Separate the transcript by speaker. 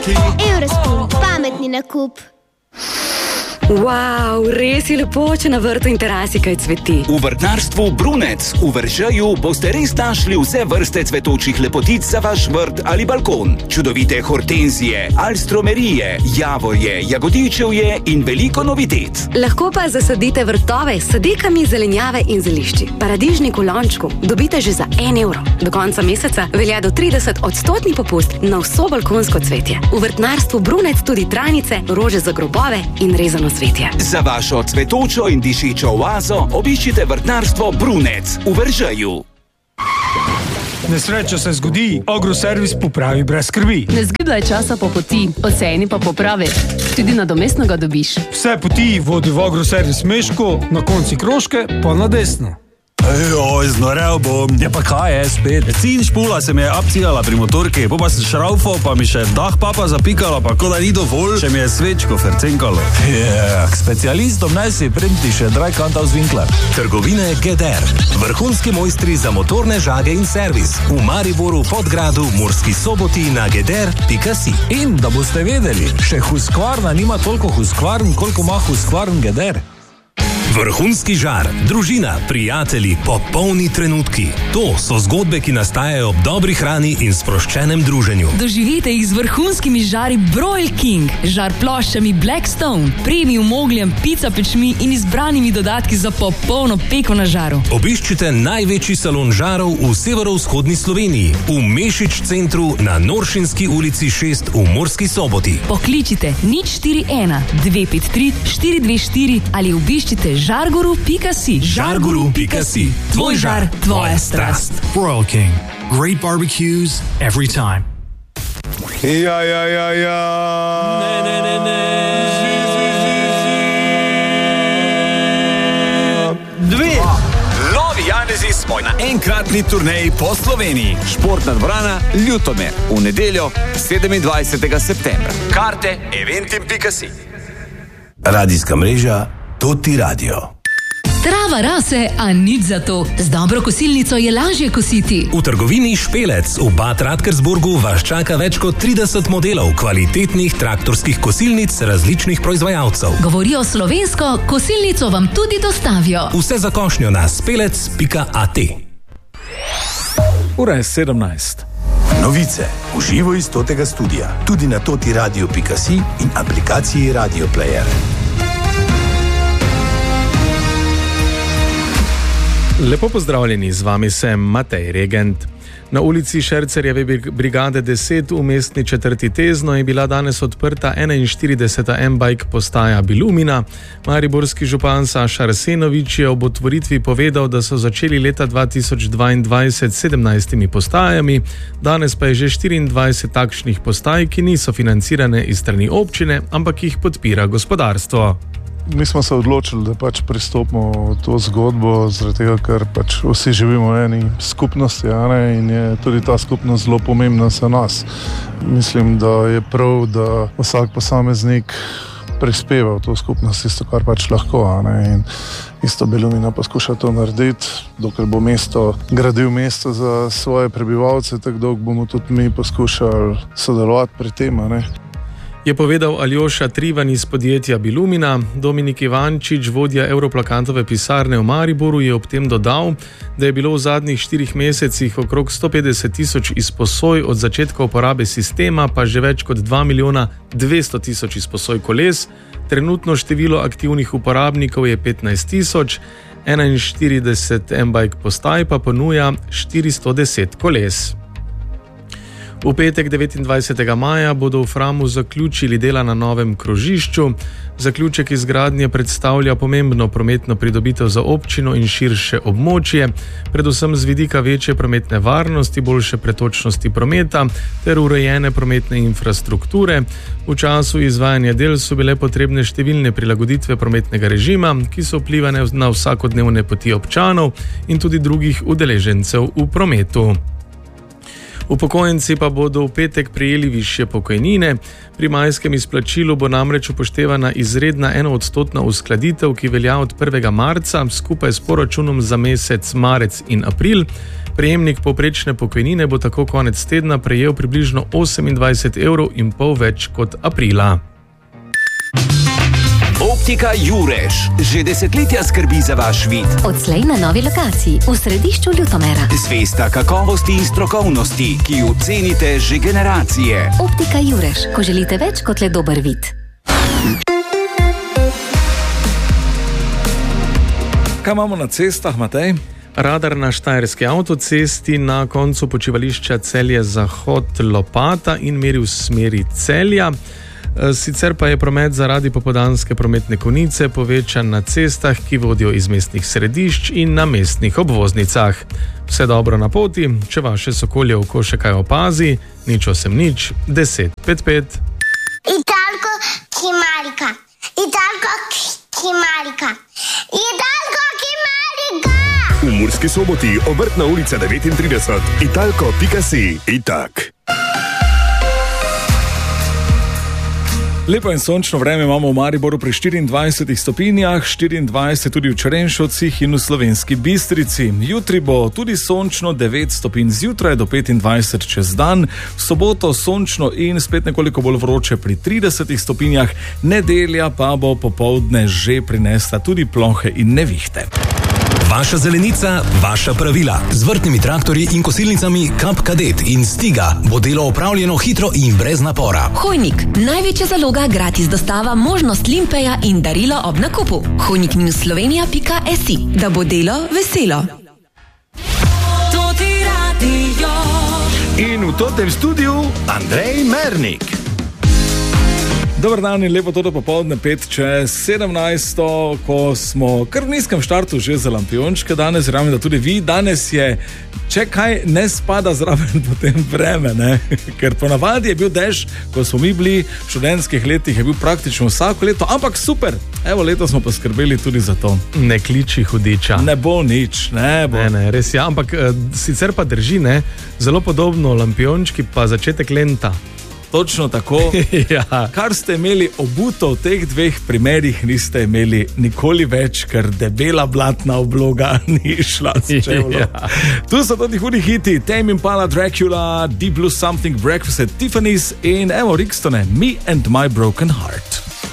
Speaker 1: Eurospin, pametni nakup.
Speaker 2: Wow, res je lepo, če na vrtu in terasi kaj cveti.
Speaker 3: V vrtnarstvu Brunec v Veržeju boste res našli vse vrste cvetočih lepotic za vaš vrt ali balkon. Čudovite hortenzije, alstromerije, javorje, jagodičevje in veliko novitet.
Speaker 2: Lahko pa zasadite vrtove s sadikami zelenjave in zelišči. Paradižnik v lončku dobite že za 1 evro. Do konca meseca velja do 30% popust na vso balkonsko cvetje. V vrtnarstvu Brunec tudi trajnice, rože za grobove in rezano cvetje.
Speaker 3: Za vašo cvetočo in dišečo oazo obiščite vrtnarstvo Brunec v Veržeju.
Speaker 4: Nesreča se zgodi, Agroservis popravi brez skrbi.
Speaker 5: Ne zgibljaj časa po poti, oceni pa popravi. Tudi nadomestno ga dobiš.
Speaker 4: Vse poti vodi v Agroservis Meško, na konci krožke pa na desno.
Speaker 6: Oj, znorel bom. Ja pa kaj je spet? Cin špula se mi je apcigala pri motorki, pa sem šraufal, pa mi še dah papa zapikala, pa ko da ni dovolj, še mi je svečko fercenkalo.
Speaker 7: Specialistom naj si premti še Dreikantaus Winkler.
Speaker 8: Trgovine GDR. Vrhunski mojstri za motorne žage in servis. V Mariboru, Podgradu, Murski Soboti na gdr.si.
Speaker 7: In da boste vedeli, še Husqvarna nima toliko Husqvarn, koliko ima Husqvarn GDR.
Speaker 8: Vrhunski žar, družina, prijatelji, popolni trenutki. To so zgodbe, ki nastajajo ob dobri hrani in sproščenem druženju.
Speaker 9: Doživite jih z vrhunskimi žari Broil King, žar ploščami Blackstone, premium ogljem, pizza pečmi in izbranimi dodatki za popolno peko na žaru.
Speaker 8: Obiščite največji salon žarov v severovzhodni Sloveniji, v Mešič centru na Noršinski ulici 6 v Murski Soboti.
Speaker 9: Pokličite 041 253 424 ali obiščite žarguru.si.
Speaker 8: Žarguru.si. Tvoj žar, tvoja strast.
Speaker 10: Broil King. Great barbecues every time.
Speaker 11: Ja.
Speaker 6: Ne.
Speaker 11: Dve. Novi Janezi smo na enkratni turneji po Sloveniji. Športna dvorana Ljutomer v nedeljo 27. septembra. Karte eventim.si.
Speaker 8: Radijska mreža Toti Radio.
Speaker 9: Trava rase, a nič za to. Z dobro kosilnico je lažje kositi.
Speaker 8: V trgovini Špelec v Bad Radkersburgu vas čaka več kot 30 modelov kvalitetnih traktorskih kosilnic različnih proizvajalcev.
Speaker 9: Govorijo slovensko, kosilnico vam tudi dostavijo.
Speaker 8: Vse za košnjo na spelec.at.
Speaker 12: Ura je 17.
Speaker 13: Novice v živo iz Totega studia, tudi na totiradio.si in aplikaciji Radio Player.
Speaker 12: Lepo pozdravljeni, z vami sem Matej Regent. Na ulici Šercerjeve brigade 10 v mestni četrti Tezno je bila danes odprta 41. M-Bike postaja Bilumina. Mariborski župan Saša Arsenovič je ob otvoritvi povedal, da so začeli leta 2022 s 17 postajami, danes pa je že 24 takšnih postaj, ki niso financirane iz strani občine, ampak jih podpira gospodarstvo.
Speaker 14: Mi smo se odločili, da pristopimo v to zgodbo, zaradi tega, ker vsi živimo v eni skupnosti, in je tudi ta skupnost zelo pomembna za nas. Mislim, da je prav, da vsak posameznik prispeva v to skupnost isto, kar lahko, in isto Bilumina poskuša to narediti, dokler bo mesto gradil mesto za svoje prebivalce, tako dolgo bomo tudi mi poskušali sodelovati pri tem,
Speaker 12: Je povedal Aljoša Trivan iz podjetja Bilumina. Dominik Ivančič, vodja Europlakantove pisarne v Mariboru, je ob tem dodal, da je bilo v zadnjih 4 mesecih okrog 150 000 izposoj od začetka uporabe sistema, pa že več kot 2 200 000 izposoj koles. Trenutno število aktivnih uporabnikov je 15 000, 41 M-Bike postaj pa ponuja 410 koles. V petek 29. maja bodo v Framu zaključili dela na novem krožišču. Zaključek izgradnje predstavlja pomembno prometno pridobitev za občino in širše območje, predvsem z vidika večje prometne varnosti, boljše pretočnosti prometa ter urejene prometne infrastrukture. V času izvajanja del so bile potrebne številne prilagoditve prometnega režima, ki so vplivane na vsakodnevne poti občanov in tudi drugih udeležencev v prometu. Upokojenci pa bodo v petek prejeli višje pokojnine. Pri majskem izplačilu bo namreč upoštevana izredna 1% uskladitev, ki velja od 1. marca skupaj s poračunom za mesec marec in april. Prejemnik povprečne pokojnine bo tako konec tedna prejel približno 28,5 € več kot aprila.
Speaker 3: Optika Jurež že desetletja skrbi za vaš vid.
Speaker 2: Odslej na novi lokaciji v središču Ljutomera.
Speaker 3: Zvesta kakovosti in strokovnosti, ki jo cenite že generacije.
Speaker 2: Optika Jurež, ko želite več kot le dober vid.
Speaker 7: Kaj imamo na cestah, Matej?
Speaker 12: Radar na štajerski avtocesti na koncu počivališča Celje-Zahod Lopata in meri v smeri Celja. Sicer pa je promet zaradi popoldanske prometne konice povečan na cestah, ki vodijo iz mestnih središč in na mestnih obvoznicah. Vse dobro na poti, če vaše sokolje oko še kaj opazi, 080 10 55.
Speaker 1: Italko Kimarika. Italko Kimarika. Italko Kimarika.
Speaker 15: V Murski Soboti, Obrtna ulica 39, italko.si. Itak.
Speaker 7: Lepo in sončno vreme imamo v Mariboru pri 24 stopinjah, 24 tudi v Črenšovcih in v Slovenski Bistrici. Jutri bo tudi sončno, 9 stopinj zjutraj do 25 čez dan, v soboto sončno in spet nekoliko bolj vroče pri 30 stopinjah, nedelja pa bo popoldne že prinesla tudi plohe in nevihte.
Speaker 8: Vaša zelenica, vaša pravila. Z vrtnimi traktorji in kosilnicami Kap Kadet in Stiga bo delo opravljeno hitro in brez napora.
Speaker 9: Hojnik, največja zaloga, gratis dostava, možnost limpeja in darilo ob nakupu. hojnik-slovenija.si, da bo delo veselo.
Speaker 13: In v totem studiu Andrej Mernik.
Speaker 7: Dobar dan in lepo toto popoldne 5 čez 17, ko smo kar v nizkem štartu že za lampiončke danes, verjamem, da tudi vi. Danes je, če kaj ne spada zraven potem vreme, ne? Ker ponavadi je bil dež, ko smo mi bili v študentskih letih, je bil praktično vsako leto, ampak super, evo leto smo poskrbeli tudi za to.
Speaker 12: Ne kliči hudiča.
Speaker 7: Ne bo nič, ne bo.
Speaker 12: Ne, res ja, ampak sicer pa drži, ne, zelo podobno lampiončki pa začetek lenta.
Speaker 7: Točno tako. Ja. Kar ste imeli obuto v teh dveh primerih, niste imeli nikoli več, ker debela blatna obloga ni šla s čevljem. Ja. Tu so tudi hudi hiti, Tame Impala, Dracula, Deep Blue Something, Breakfast at Tiffany's in evo Rikstone, Me and My Broken Heart.